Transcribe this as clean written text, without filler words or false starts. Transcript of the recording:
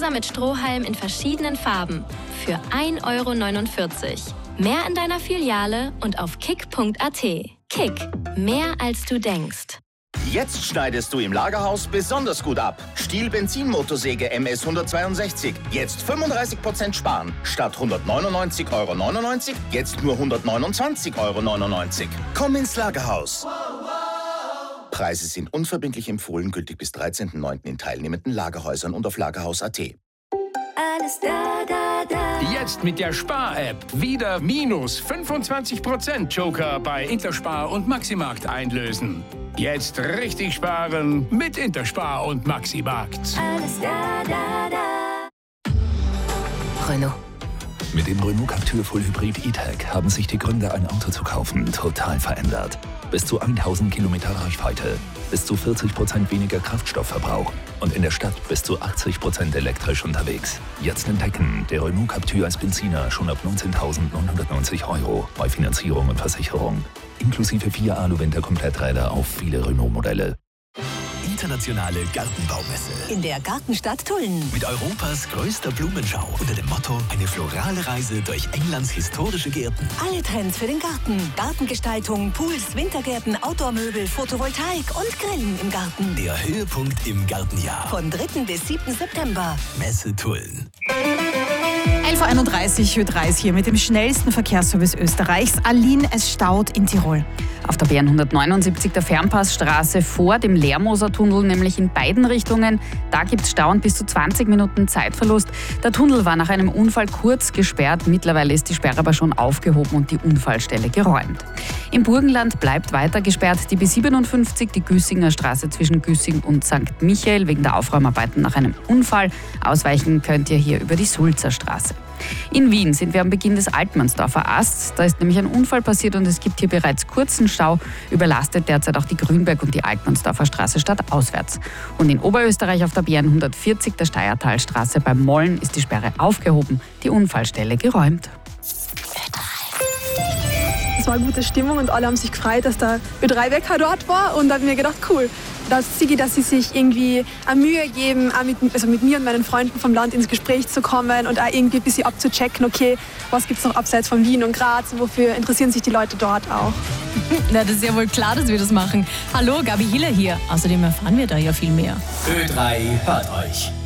Rosa mit Strohhalm in verschiedenen Farben für 1,49 €. Mehr in deiner Filiale und auf kick.at. Kick, mehr als du denkst. Jetzt schneidest du im Lagerhaus besonders gut ab. Stihl Benzinmotorsäge MS 162. Jetzt 35% sparen. Statt 199,99 € jetzt nur 129,99 €. Komm ins Lagerhaus. Preise sind unverbindlich empfohlen, gültig bis 13.09. in teilnehmenden Lagerhäusern und auf lagerhaus.at. Alles da, da, da. Jetzt mit der Spar-App wieder minus 25% Joker bei Interspar und Maximarkt einlösen. Jetzt richtig sparen mit Interspar und Maximarkt. Alles da, da, da. Renault. Mit dem Renault Captur Full Hybrid E-Tech haben sich die Gründe, ein Auto zu kaufen, total verändert. Bis zu 1000 Kilometer Reichweite, bis zu 40% weniger Kraftstoffverbrauch und in der Stadt bis zu 80% elektrisch unterwegs. Jetzt entdecken, der Renault Captur als Benziner schon ab 19.990 € bei Finanzierung und Versicherung. Inklusive 4 Alu-Winter-Kompletträder auf viele Renault-Modelle. Internationale Gartenbaumesse. In der Gartenstadt Tulln. Mit Europas größter Blumenschau unter dem Motto eine florale Reise durch Englands historische Gärten. Alle Trends für den Garten. Gartengestaltung, Pools, Wintergärten, Outdoor-Möbel, Photovoltaik und Grillen im Garten. Der Höhepunkt im Gartenjahr. Von 3. bis 7. September. Messe Tulln. 11.31 Uhr, Ö3 hier mit dem schnellsten Verkehrsservice Österreichs. Aline, es staut in Tirol. Auf der BN 179 der Fernpassstraße vor dem Lermoser-Tunnel, nämlich in beiden Richtungen. Da gibt es Stau und bis zu 20 Minuten Zeitverlust. Der Tunnel war nach einem Unfall kurz gesperrt. Mittlerweile ist die Sperre aber schon aufgehoben und die Unfallstelle geräumt. Im Burgenland bleibt weiter gesperrt die B57, die Güssinger Straße zwischen Güssing und St. Michael wegen der Aufräumarbeiten nach einem Unfall. Ausweichen könnt ihr hier über die Sulzer Straße. In Wien sind wir am Beginn des Altmannsdorfer Asts. Da ist nämlich ein Unfall passiert und es gibt hier bereits kurzen Stau. Überlastet derzeit auch die Grünberg- und die Altmannsdorfer Straße stadtauswärts. Und in Oberösterreich auf der BN 140 der Steiertalstraße bei Molln ist die Sperre aufgehoben, die Unfallstelle geräumt. Es war eine gute Stimmung und alle haben sich gefreut, dass der Ö3-Wecker dort war und da habe ich mir gedacht, cool, dass sie sich irgendwie eine Mühe geben, auch mit mir und meinen Freunden vom Land ins Gespräch zu kommen und auch irgendwie ein bisschen abzuchecken, okay, was gibt es noch abseits von Wien und Graz und wofür interessieren sich die Leute dort auch. Na, das ist ja wohl klar, dass wir das machen. Hallo, Gabi Hiller hier. Außerdem erfahren wir da ja viel mehr. Ö3 hört euch.